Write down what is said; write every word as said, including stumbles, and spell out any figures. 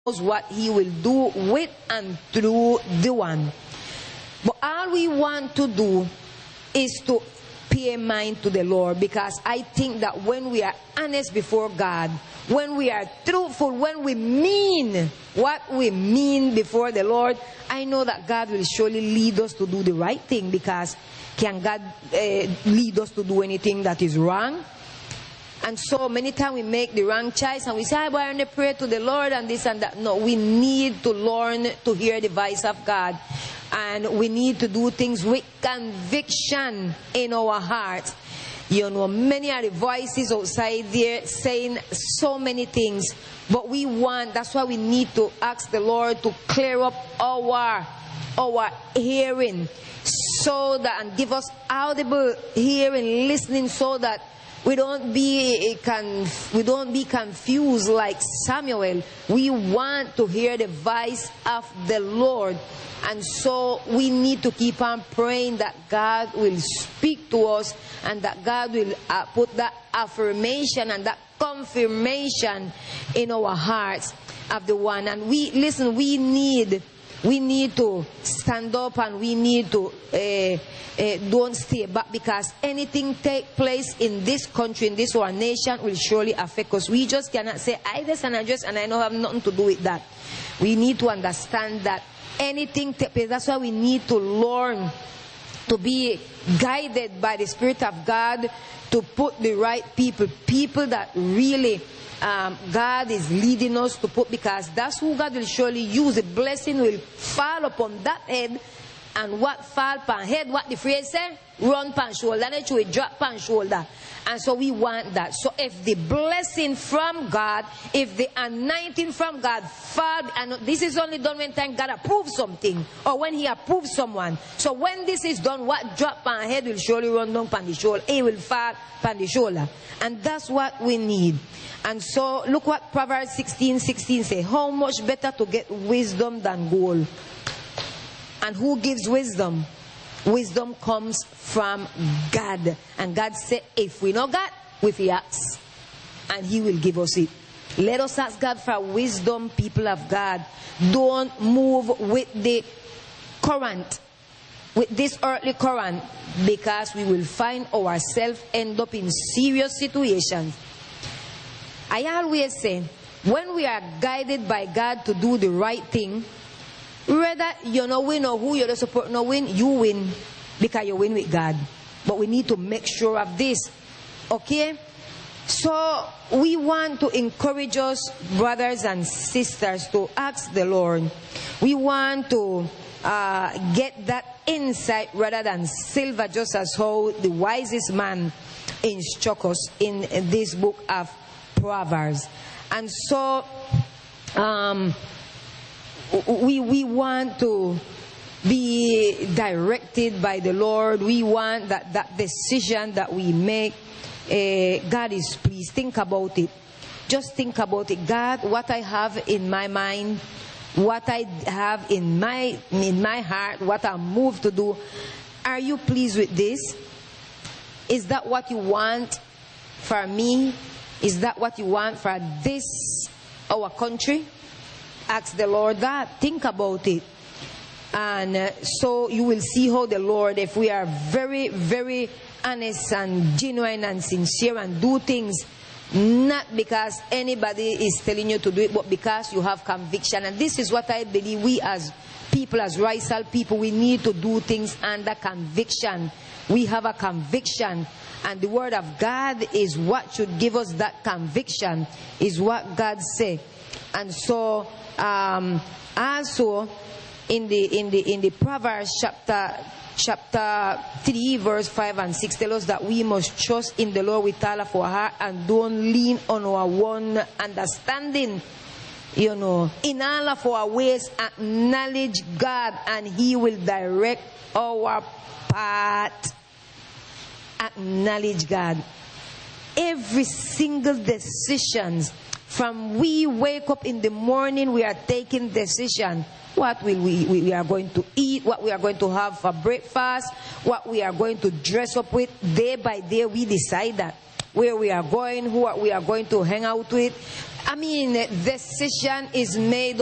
what he will do with and through the one. But all we want to do is to pay mind to the Lord, because I think that when we are honest before God, when we are truthful, when we mean what we mean before the Lord, I know that God will surely lead us to do the right thing, because can God uh, lead us to do anything that is wrong? And so many times we make the wrong choice and we say, I want to pray to the Lord and this and that. No, we need to learn to hear the voice of God. And we need to do things with conviction in our heart. You know, many are the voices outside there saying so many things. But we want, that's why we need to ask the Lord to clear up our, our hearing. So that, and give us audible hearing, listening, so that we don't be conf- we don't be confused like Samuel. We want to hear the voice of the Lord. And so we need to keep on praying that God will speak to us, and that God will uh, put that affirmation and that confirmation in our hearts of the one. And we, listen, we need, we need to stand up, and we need to uh, uh, don't stay back, because anything take place in this country, in this our nation, will surely affect us. We just cannot say, I this and I just, and I don't have nothing to do with that. We need to understand that anything take place. That's why we need to learn to be guided by the Spirit of God, to put the right people, people that really um, God is leading us to put, because that's who God will surely use. The blessing will fall upon that head, and what fall upon head, what the phrase say, run pan shoulder, and it will drop pan shoulder. And so we want that. So if the blessing from God, if the anointing from God fall, and this is only done when time God approves something, or when he approves someone. So when this is done, what drop on head will surely run down on the shoulder. It will fall on the shoulder. And that's what we need. And so look what Proverbs sixteen sixteen says. How much better to get wisdom than gold. And who gives wisdom? Wisdom comes from God. And God said, if we know God, we ask, and he will give us it. Let us ask God for wisdom, people of God. Don't move with the current, with this earthly current, because we will find ourselves end up in serious situations. I always say, when we are guided by God to do the right thing, whether you know win or who you're support no win, you win, because you win with God. But we need to make sure of this. Okay? So we want to encourage us, brothers and sisters, to ask the Lord. We want to uh, get that insight rather than silver, just as how the wisest man instructs us in this book of Proverbs. And so um We, we want to be directed by the Lord. We want that, that decision that we make, uh, God is pleased. Think about it. Just think about it. God, what I have in my mind, what I have in my, in my heart, what I'm moved to do, are you pleased with this? Is that what you want for me? Is that what you want for this, our country? Ask the Lord that. Think about it. And uh, so you will see how the Lord, if we are very, very honest and genuine and sincere and do things not because anybody is telling you to do it, but because you have conviction. And this is what I believe we as people, as Risal people, we need to do things under conviction. We have a conviction. And the word of God is what should give us that conviction, is what God said. And so Um, also in the in the in the Proverbs chapter chapter three verse five and six tell us that we must trust in the Lord with all of our heart and don't lean on our one understanding. You know, in all of our ways acknowledge God, and he will direct our path. Acknowledge God. Every single decisions. From we wake up in the morning, we are taking decision. What will we, we, we are going to eat, what we are going to have for breakfast, what we are going to dress up with. Day by day, we decide that. Where we are going, who we are going to hang out with. I mean, decision is made